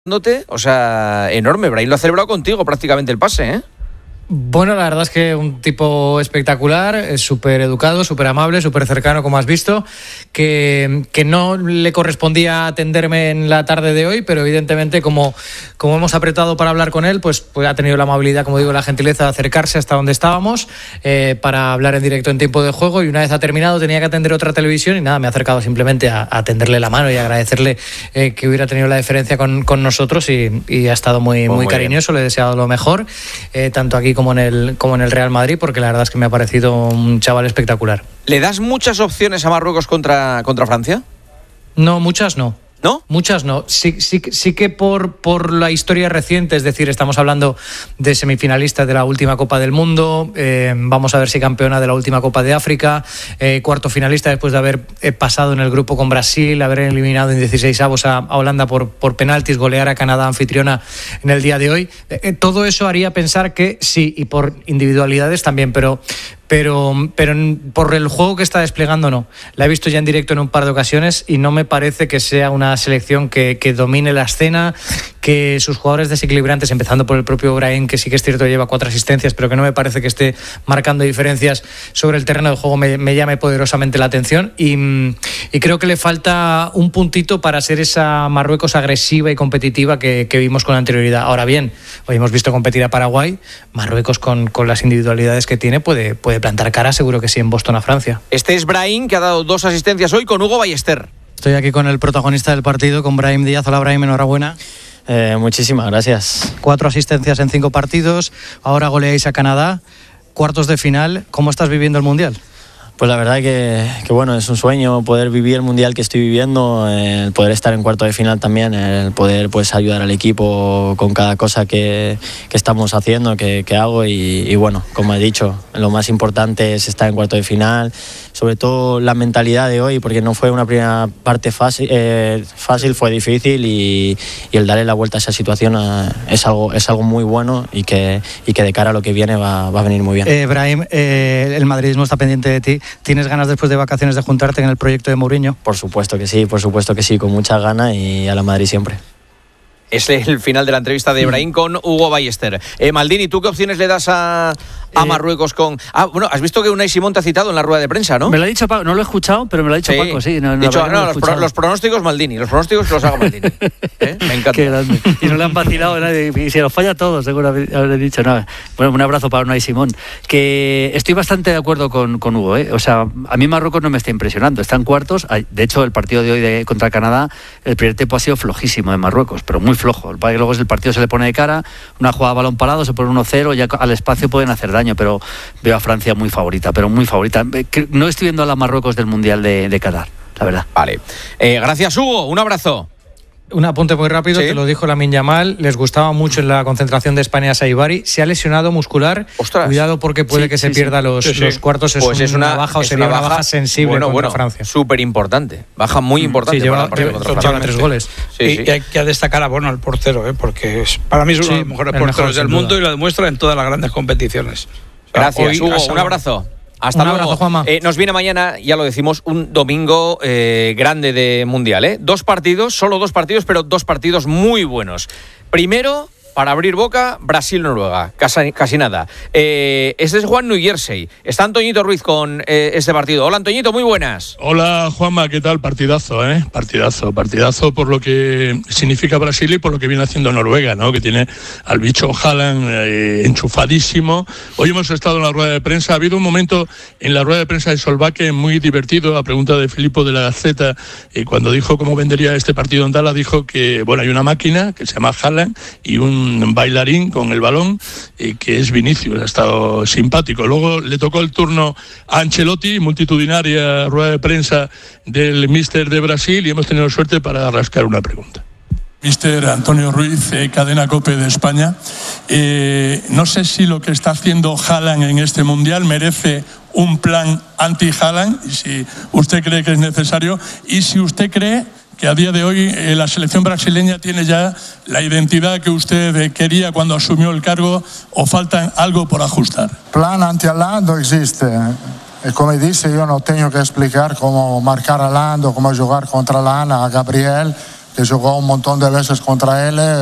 O sea, enorme. Brahim lo ha celebrado contigo prácticamente el pase, ¿eh? Bueno, la verdad es que un tipo espectacular, es súper educado, súper amable, súper cercano, como has visto, que no le correspondía atenderme en la tarde de hoy, pero evidentemente como hemos apretado para hablar con él, pues ha tenido la amabilidad, como digo, la gentileza de acercarse hasta donde estábamos para hablar en directo en tiempo de juego, y una vez ha terminado tenía que atender otra televisión y nada, me ha acercado simplemente a tenderle la mano y agradecerle que hubiera tenido la deferencia con nosotros y ha estado muy cariñoso, le he deseado lo mejor, tanto aquí como en el Real Madrid, porque la verdad es que me ha parecido un chaval espectacular. ¿Le das muchas opciones a Marruecos contra Francia? No, muchas no. ¿No? Muchas no. Sí que por la historia reciente, es decir, estamos hablando de semifinalistas de la última Copa del Mundo, vamos a ver si campeona de la última Copa de África, cuarto finalista después de haber pasado en el grupo con Brasil, haber eliminado en 16avos a Holanda por penaltis, golear a Canadá anfitriona en el día de hoy. Todo eso haría pensar que sí, y por individualidades también, pero por el juego que está desplegando no. La he visto ya en directo en un par de ocasiones y no me parece que sea una selección que domine la escena, que sus jugadores desequilibrantes, empezando por el propio Brahim, que sí que es cierto lleva 4 asistencias, pero que no me parece que esté marcando diferencias sobre el terreno de juego, me llame poderosamente la atención y creo que le falta un puntito para ser esa Marruecos agresiva y competitiva que vimos con anterioridad. Ahora bien, hoy hemos visto competir a Paraguay, Marruecos con las individualidades que tiene puede plantar cara, seguro que sí, en Boston a Francia. Este es Brahim, que ha dado 2 asistencias hoy con Hugo Ballester. Estoy aquí con el protagonista del partido, con Brahim Díaz. Hola Brahim, enhorabuena. Muchísimas gracias. 4 asistencias en 5 partidos, ahora goleáis a Canadá, cuartos de final. ¿Cómo estás viviendo el Mundial? Pues la verdad que bueno, es un sueño poder vivir el Mundial que estoy viviendo, el poder estar en cuarto de final también, el poder pues ayudar al equipo con cada cosa que estamos haciendo, que hago y bueno, como he dicho, lo más importante es estar en cuarto de final, sobre todo la mentalidad de hoy, porque no fue una primera parte fácil, fue difícil y el darle la vuelta a esa situación es algo muy bueno y que de cara a lo que viene va a venir muy bien. Brahim, el madridismo está pendiente de ti. ¿Tienes ganas después de vacaciones de juntarte en el proyecto de Mourinho? Por supuesto que sí, con muchas ganas y a la Madrid siempre. Es el final de la entrevista de Brahim con Hugo Ballester. Maldini, ¿tú qué opciones le das a Marruecos con...? Bueno, has visto que Unai Simón te ha citado en la rueda de prensa, ¿no? Me lo ha dicho Paco, no lo he escuchado, pero me lo ha dicho Paco, sí. Los pronósticos Maldini, los pronósticos que los haga Maldini. Me encanta. Qué grande. Y no le han vacilado a nadie, y se los falla todos, seguro habré dicho. No. Bueno, un abrazo para Unai Simón. Que estoy bastante de acuerdo con Hugo, ¿eh? O sea, a mí Marruecos no me está impresionando, está en cuartos. De hecho, el partido de hoy contra Canadá, el primer tiempo ha sido flojísimo de Marruecos, pero muy flojo. Luego el partido se le pone de cara, una jugada a balón parado, se pone 1-0, ya al espacio pueden hacer daño, pero veo a Francia muy favorita, No estoy viendo a la Marruecos del Mundial de Qatar, la verdad. Vale. Gracias, Hugo. Un abrazo. Un apunte muy rápido, ¿sí? Te lo dijo Lamine Yamal, les gustaba mucho en la concentración de España a Saibari, se ha lesionado muscular. ¡Ostras! Cuidado porque puede que se pierda los cuartos, pues es una baja, sería una baja sensible contra Francia. Súper importante, baja muy importante. Sí, lleva 3 goles. Y hay que destacar al portero, porque para mí es uno de los mejores porteros del mundo y lo demuestra en todas las grandes competiciones. Gracias, Hugo, un abrazo. Hasta luego. Abrazo, Juanma. Nos viene mañana, ya lo decimos, un domingo grande de Mundial. 2 partidos, solo 2 partidos, pero 2 partidos muy buenos. Primero, para abrir boca, Brasil-Noruega, casi nada. Este es Juan New Jersey. Está Antoñito Ruiz con este partido. Hola, Antoñito, muy buenas. Hola, Juanma, ¿qué tal? Partidazo, partidazo por lo que significa Brasil y por lo que viene haciendo Noruega, ¿no? Que tiene al bicho Haaland enchufadísimo. Hoy hemos estado en la rueda de prensa. Ha habido un momento en la rueda de prensa de Solbakken muy divertido, a pregunta de Filippo de la Gaceta, cuando dijo cómo vendería este partido en Dallas, dijo que, bueno, hay una máquina que se llama Haaland y un bailarín con el balón que es Vinicius, ha estado simpático. Luego le tocó el turno a Ancelotti, multitudinaria rueda de prensa del míster de Brasil, y hemos tenido suerte para rascar una pregunta. Mister Antonio Ruiz, cadena COPE de España. No sé si lo que está haciendo Haaland en este Mundial merece un plan anti-Haaland, y si usted cree que es necesario, y si usted cree que a día de hoy la selección brasileña tiene ya la identidad que usted quería cuando asumió el cargo, o falta algo por ajustar. Plan anti-Haaland no existe. Come dice, yo no tengo que explicar cómo marcar a Haaland o cómo jugar contra Haaland a Gabriel. que jugó un montón de veces contra él.